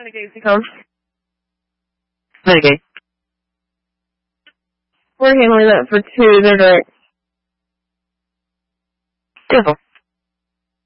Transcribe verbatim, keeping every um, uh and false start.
Renegade, come. Renegade. We're handling that for two, they're direct. Beautiful.